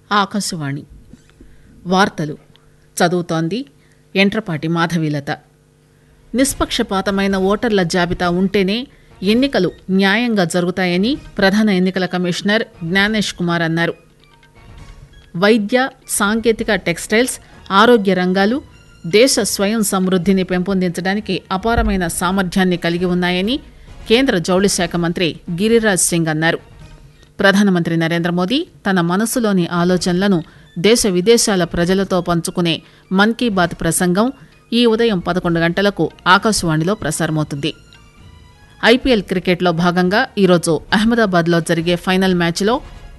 ఆకాశవాణి వార్తలు చదువుతోంది ఎంట్రపాటి మాధవీలత. నిష్పక్షపాతమైన ఓటర్ల జాబితా ఉంటేనే ఎన్నికలు న్యాయంగా జరుగుతాయని ప్రధాన ఎన్నికల కమిషనర్ జ్ఞానేష్ కుమార్ అన్నారు. వైద్య, సాంకేతిక, టెక్స్టైల్స్, ఆరోగ్య రంగాలు దేశ స్వయం సమృద్ధిని పెంపొందించడానికి అపారమైన సామర్థ్యాన్ని కలిగి ఉన్నాయని కేంద్ర జౌళి శాఖ మంత్రి గిరిరాజ్ సింగ్ అన్నారు. ప్రధానమంత్రి నరేంద్ర మోదీ తన మనసులోని ఆలోచనలను దేశ విదేశాల ప్రజలతో పంచుకునే మన్ కీ బాత్ ప్రసంగం ఈ ఉదయం 11 గంటలకు ఆకాశవాణిలో ప్రసారమవుతుంది. ఐపీఎల్ క్రికెట్లో భాగంగా ఈరోజు అహ్మదాబాద్లో జరిగే ఫైనల్ మ్యాచ్లో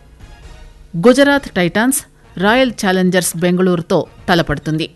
గుజరాత్ టైటాన్స్ రాయల్ ఛాలెంజర్స్ బెంగళూరుతో తలపడుతుంది.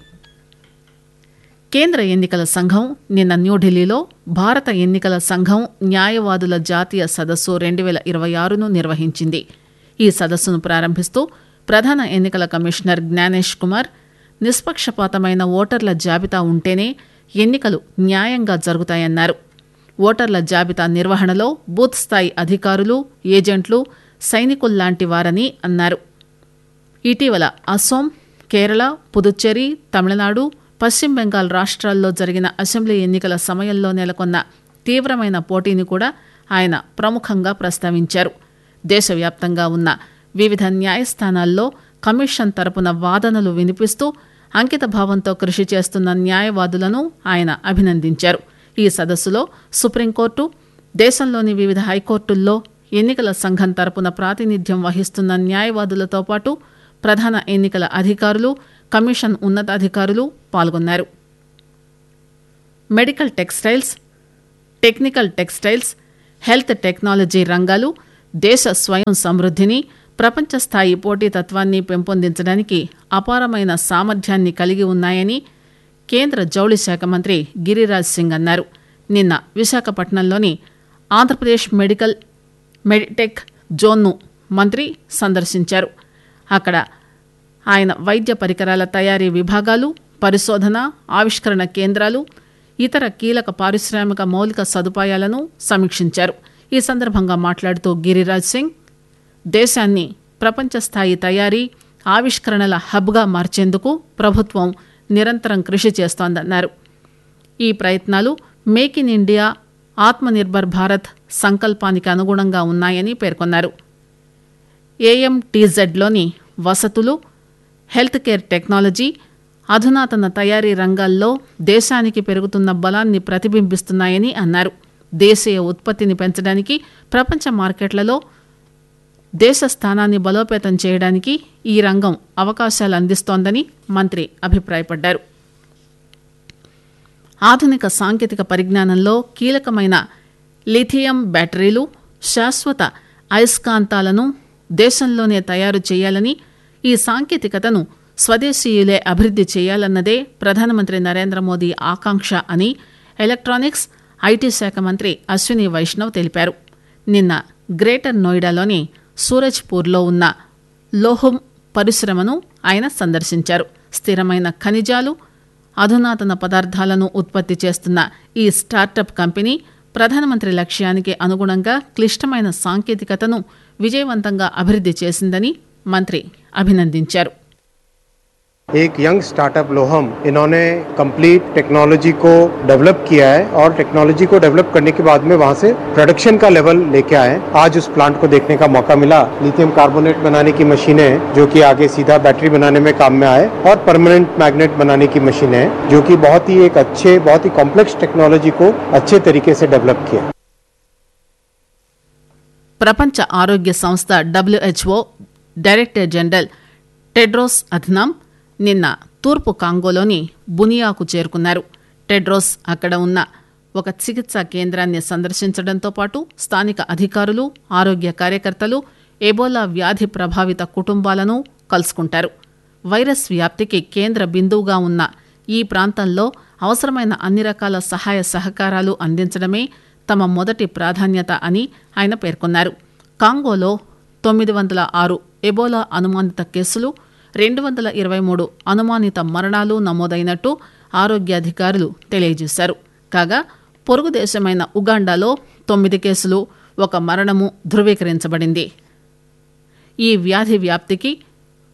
కేంద్ర ఎన్నికల సంఘం నిన్న న్యూఢిల్లీలో భారత ఎన్నికల సంఘం న్యాయవాదుల జాతీయ సదస్సు 2026ను నిర్వహించింది. ఈ సదస్సును ప్రారంభిస్తూ ప్రధాన ఎన్నికల కమిషనర్ జ్ఞానేష్ కుమార్ నిష్పక్షపాతమైన ఓటర్ల జాబితా ఉంటేనే ఎన్నికలు న్యాయంగా జరుగుతాయన్నారు. ఓటర్ల జాబితా నిర్వహణలో బూత్ స్థాయి అధికారులు, ఏజెంట్లు సైనికుల్లాంటి వారని అన్నారు. ఇటీవల అస్సోం, కేరళ, పుదుచ్చేరి, తమిళనాడు, పశ్చిమ బెంగాల్ రాష్ట్రాల్లో జరిగిన అసెంబ్లీ ఎన్నికల సమయంలో నెలకొన్న తీవ్రమైన పోటీని కూడా ఆయన ప్రముఖంగా ప్రస్తావించారు. దేశవ్యాప్తంగా ఉన్న వివిధ న్యాయస్థానాల్లో కమిషన్ తరపున వాదనలు వినిపిస్తూ అంకితభావంతో కృషి చేస్తున్న న్యాయవాదులను ఆయన అభినందించారు. ఈ సదస్సులో సుప్రీంకోర్టు, దేశంలోని వివిధ హైకోర్టుల్లో ఎన్నికల సంఘం తరపున ప్రాతినిధ్యం వహిస్తున్న న్యాయవాదులతో పాటు ప్రధాన ఎన్నికల అధికారులు, కమిషన్ ఉన్నతాధికారులు పాల్గొన్నారు. Medical textiles, technical textiles, health technology రంగాలు దేశ స్వయం సమృద్ధిని, ప్రపంచ స్థాయి పోటీతత్వాన్ని పెంపొందించడానికి అపారమైన సామర్థ్యాన్ని కలిగి ఉన్నాయని కేంద్ర జౌళి శాఖ మంత్రి గిరిరాజ్ సింగ్ అన్నారు. నిన్న విశాఖపట్నంలోని ఆంధ్రప్రదేశ్ మెడిటెక్ జోన్ను మంత్రి సందర్శించారు. అక్కడ ఆయన వైద్య పరికరాల తయారీ విభాగాలు, పరిశోధన, ఆవిష్కరణ కేంద్రాలు, ఇతర కీలక పారిశ్రామిక మౌలిక సదుపాయాలను సమీక్షించారు. ఈ సందర్భంగా మాట్లాడుతూ గిరిరాజ్ సింగ్ దేశాన్ని ప్రపంచ స్థాయి తయారీ, ఆవిష్కరణల హబ్గా మార్చేందుకు ప్రభుత్వం నిరంతరం కృషి చేస్తోందన్నారు. ఈ ప్రయత్నాలు make in India, Atmanirbhar Bharat సంకల్పానికి అనుగుణంగా ఉన్నాయని పేర్కొన్నారు. ఏఎంటీజెడ్లోని వసతులు, హెల్త్ కేర్ టెక్నాలజీ, అధునాతన తయారీ రంగాల్లో దేశానికి పెరుగుతున్న బలాన్ని ప్రతిబింబిస్తున్నాయని అన్నారు. దేశీయ ఉత్పత్తిని పెంచడానికి, ప్రపంచ మార్కెట్లలో దేశ స్థానాన్ని బలోపేతం చేయడానికి ఈ రంగం అవకాశాలు అందిస్తోందని మంత్రి అభిప్రాయపడ్డారు. ఆధునిక సాంకేతిక పరిజ్ఞానంలో కీలకమైన లిథియం బ్యాటరీలు, శాశ్వత అయస్కాంతాలను దేశంలోనే తయారు చేయాలని, ఈ సాంకేతికతను స్వదేశీయులే అభివృద్ధి చేయాలన్నదే ప్రధానమంత్రి నరేంద్ర మోదీ ఆకాంక్ష అని ఎలక్ట్రానిక్స్, ఐటీ శాఖ మంత్రి అశ్విని వైష్ణవ్ తెలిపారు. నిన్న గ్రేటర్ నోయిడాలోని సూరజ్పూర్లో ఉన్న లోహం పరిశ్రమను ఆయన సందర్శించారు. స్థిరమైన ఖనిజాలు, అధునాతన పదార్థాలను ఉత్పత్తి చేస్తున్న ఈ స్టార్టప్ కంపెనీ ప్రధానమంత్రి లక్ష్యానికి అనుగుణంగా క్లిష్టమైన సాంకేతికతను విజయవంతంగా అభివృద్ధి చేసిందని మంత్రి అభినందించారు. एक यंग स्टार्टअप लोहम, इन्होंने कंप्लीट टेक्नोलॉजी को डेवलप किया है और टेक्नोलॉजी को डेवलप करने के बाद में वहां से प्रोडक्शन का लेवल लेके आए. आज उस प्लांट को देखने का मौका मिला. लिथियम कार्बोनेट बनाने की मशीनें जो कि आगे सीधा बैटरी बनाने में काम में आए, और परमानेंट मैग्नेट बनाने की मशीनें जो कि बहुत ही कॉम्प्लेक्स टेक्नोलॉजी को अच्छे तरीके से डेवलप किया. ప్రపంచ ఆరోగ్య సంస్థ WHO director general Tedros Adhanom నిన్న తూర్పు కాంగోలోని బునియాకు చేరుకున్నారు. టెడ్రోస్ అక్కడ ఉన్న ఒక చికిత్సా కేంద్రాన్ని సందర్శించడంతో పాటు స్థానిక అధికారులు, ఆరోగ్య కార్యకర్తలు, ఎబోలా వ్యాధి ప్రభావిత కుటుంబాలను కలుసుకుంటారు. వైరస్ వ్యాప్తికి కేంద్ర బిందువుగా ఉన్న ఈ ప్రాంతంలో అవసరమైన అన్ని రకాల సహాయ సహకారాలు అందించడమే తమ మొదటి ప్రాధాన్యత అని ఆయన పేర్కొన్నారు. కాంగోలో 906 ఎబోలా అనుమానిత కేసులు, 223 అనుమానిత మరణాలు నమోదైనట్టు ఆరోగ్యాధికారులు తెలియజేశారు. కాగా పొరుగు దేశమైన ఉగాండాలో 9 కేసులు, 1 మరణము ధృవీకరించబడింది. ఈ వ్యాధి వ్యాప్తికి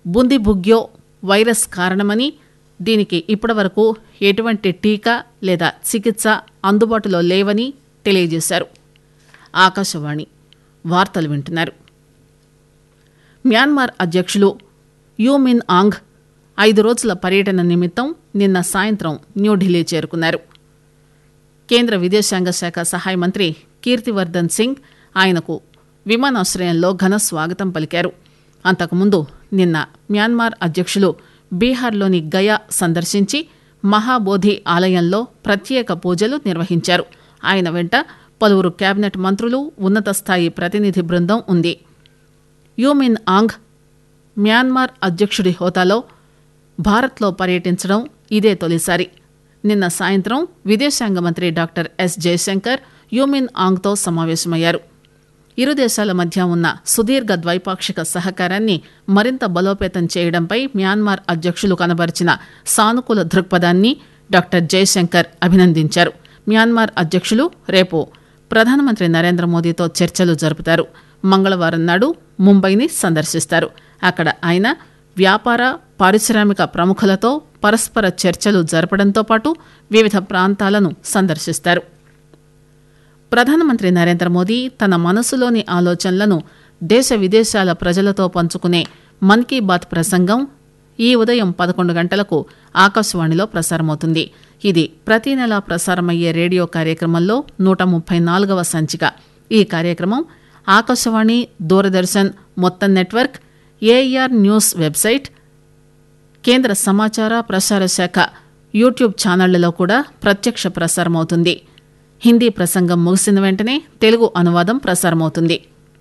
బుందిబుగ్యో వైరస్ కారణమని, దీనికి ఇప్పటివరకు ఎటువంటి టీకా లేదా చికిత్స అందుబాటులో లేవని తెలియజేశారు. ఆకాశవాణి వార్తలు వింటున్నారు. మ్యాన్మార్ అధ్యక్షులు యూ మిన్ ఆంగ్ 5 రోజుల పర్యటన నిమిత్తం నిన్న సాయంత్రం న్యూఢిల్లీ చేరుకున్నారు. కేంద్ర విదేశాంగ శాఖ సహాయ మంత్రి కీర్తివర్ధన్ సింగ్ ఆయనకు విమానాశ్రయంలో ఘన స్వాగతం పలికారు. అంతకుముందు నిన్న మ్యాన్మార్ అధ్యక్షులు బీహార్లోని గయా సందర్శించి మహాబోధి ఆలయంలో ప్రత్యేక పూజలు నిర్వహించారు. ఆయన వెంట పలువురు కేబినెట్ మంత్రులు, ఉన్నత స్థాయి ప్రతినిధి బృందం ఉంది. యూ మిన్ ఆంగ్ మ్యాన్మార్ అధ్యక్షుడి హోదాలో భారత్లో పర్యటించడం ఇదే తొలిసారి. నిన్న సాయంత్రం విదేశాంగ మంత్రి డాక్టర్ ఎస్ జయశంకర్ యూ మిన్ ఆంగ్తో సమావేశమయ్యారు. ఇరు దేశాల మధ్య ఉన్న సుదీర్ఘ ద్వైపాక్షిక సహకారాన్ని మరింత బలోపేతం చేయడంపై మ్యాన్మార్ అధ్యక్షులు కనబరిచిన సానుకూల దృక్పథాన్ని డాక్టర్ జయశంకర్ అభినందించారు. మ్యాన్మార్ అధ్యక్షులు రేపు ప్రధానమంత్రి నరేంద్ర మోదీతో చర్చలు జరుపుతారు. మంగళవారం నాడు ముంబైని సందర్శిస్తారు. అక్కడ ఆయన వ్యాపార, పారిశ్రామిక ప్రముఖులతో పరస్పర చర్చలు జరపడంతో పాటు వివిధ ప్రాంతాలను సందర్శిస్తారు. ప్రధానమంత్రి నరేంద్ర మోదీ తన మనసులోని ఆలోచనలను దేశ విదేశాల ప్రజలతో పంచుకునే మన్ కీ బాత్ ప్రసంగం ఈ ఉదయం 11 గంటలకు ఆకాశవాణిలో ప్రసారమవుతుంది. ఇది ప్రతి నెలా ప్రసారమయ్యే రేడియో కార్యక్రమంలో 134వ సంచిక. ఈ కార్యక్రమం ఆకాశవాణి, దూరదర్శన్ మొత్తం నెట్వర్క్, ఏఆర్ న్యూస్ వెబ్సైట్, కేంద్ర సమాచార ప్రసార శాఖ యూట్యూబ్ ఛానళ్లలో కూడా ప్రత్యక్ష ప్రసారమవుతుంది. హిందీ ప్రసంగం ముగిసిన వెంటనే తెలుగు అనువాదం ప్రసారమవుతుంది.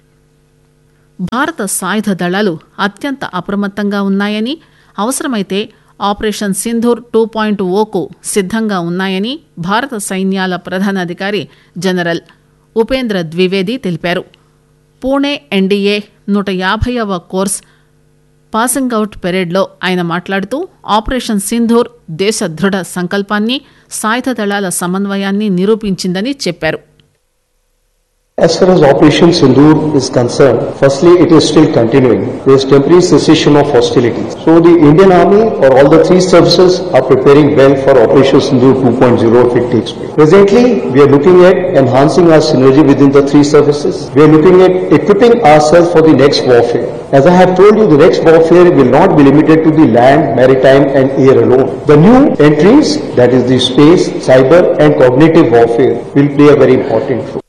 భారత సాయుధ దళాలు అత్యంత అప్రమత్తంగా ఉన్నాయని, అవసరమైతే ఆపరేషన్ సింధూర్ 2.0కు సిద్ధంగా ఉన్నాయని భారత సైన్యాల ప్రధానాధికారి జనరల్ ఉపేంద్ర ద్వివేది తెలిపారు. Pune NDA 150వ course passing out పెరేడ్లో ఆయన మాట్లాడుతూ ఆపరేషన్ సింధూర్ దేశ దృఢ సంకల్పాన్ని, సాయుధ దళాల సమన్వయాన్ని నిరూపించిందని చెప్పారు. As far as Operation Sindoor is concerned, firstly it is still continuing. There is temporary cessation of hostilities. So the Indian Army or all the three services are preparing well for Operation Sindoor 2.0 if it takes place. Presently, we are looking at enhancing our synergy within the three services. We are looking at equipping ourselves for the next warfare. As I have told you, the next warfare will not be limited to the land, maritime and air alone. The new entries, that is the space, cyber and cognitive warfare, will play a very important role.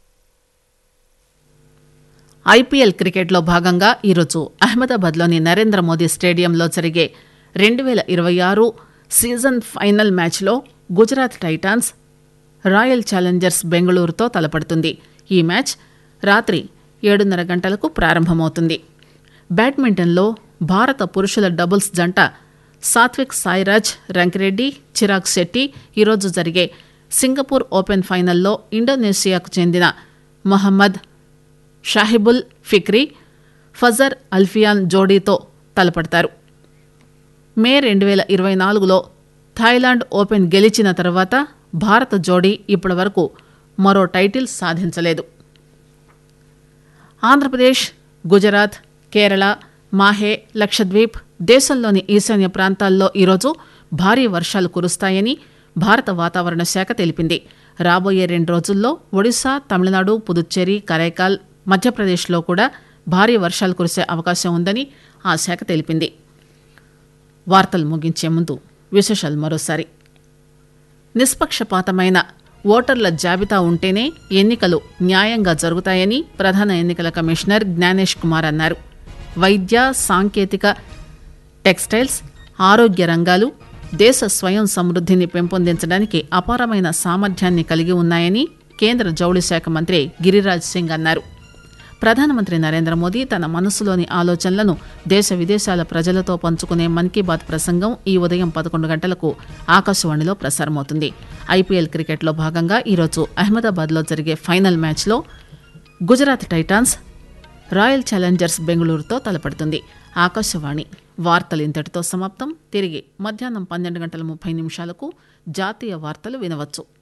IPL క్రికెట్లో భాగంగా ఈరోజు అహ్మదాబాద్లోని నరేంద్ర మోదీ స్టేడియంలో జరిగే 2026 season final మ్యాచ్లో Gujarat Titans royal Challengers బెంగళూరుతో తలపడుతుంది. ఈ match రాత్రి 7:30 గంటలకు ప్రారంభమవుతుంది. బ్యాడ్మింటన్లో భారత పురుషుల డబుల్స్ జంట సాత్విక్ సాయిరాజ్ రంకిరెడ్డి, చిరాగ్ శెట్టి ఈరోజు జరిగే సింగపూర్ ఓపెన్ ఫైనల్లో ఇండోనేషియాకు చెందిన మొహమ్మద్ షాహిబుల్ ఫిక్రీ, ఫజర్ అల్ఫియాన్ జోడీతో తలపడతారు. మే 2024లో థాయిలాండ్ ఓపెన్ గెలిచిన తర్వాత భారత జోడీ ఇప్పటివరకు మరో టైటిల్ సాధించలేదు. ఆంధ్రప్రదేశ్, గుజరాత్, కేరళ, మాహే, లక్షద్వీప్, దేశంలోని ఈశాన్య ప్రాంతాల్లో ఈరోజు భారీ వర్షాలు కురుస్తాయని భారత వాతావరణ శాఖ తెలిపింది. రాబోయే 2 రోజుల్లో ఒడిశా, తమిళనాడు, పుదుచ్చేరి, కరైకాల్, మధ్యప్రదేశ్లో కూడా భారీ వర్షాలు కురిసే అవకాశం ఉందని ఆ శాఖ తెలిపింది. వార్తలు ముగించే ముందు విశేషాలు మరోసారి. నిష్పక్షపాతమైన ఓటర్ల జాబితా ఉంటేనే ఎన్నికలు న్యాయంగా జరుగుతాయని ప్రధాన ఎన్నికల కమిషనర్ జ్ఞానేష్ కుమార్ అన్నారు. వైద్య, సాంకేతిక, టెక్స్టైల్స్, ఆరోగ్య రంగాలు దేశ స్వయం సమృద్ధిని పెంపొందించడానికి అపారమైన సామర్థ్యాన్ని కలిగి ఉన్నాయని కేంద్ర జౌళి శాఖ మంత్రి గిరిరాజ్ సింగ్ అన్నారు. ప్రధానమంత్రి నరేంద్ర మోదీ తన మనసులోని ఆలోచనలను దేశ విదేశాల ప్రజలతో పంచుకునే మన్ కీ బాత్ ప్రసంగం ఈ ఉదయం 11 గంటలకు ఆకాశవాణిలో ప్రసారమవుతుంది. ఐపీఎల్ క్రికెట్లో భాగంగా ఈరోజు అహ్మదాబాద్లో జరిగే ఫైనల్ మ్యాచ్లో గుజరాత్ టైటాన్స్ రాయల్ ఛాలెంజర్స్ బెంగళూరుతో తలపడుతుంది. ఆకాశవాణి వార్తలు ఇంతటితో సమాప్తం. తిరిగి మధ్యాహ్నం 12:30 జాతీయ వార్తలు వినవచ్చు.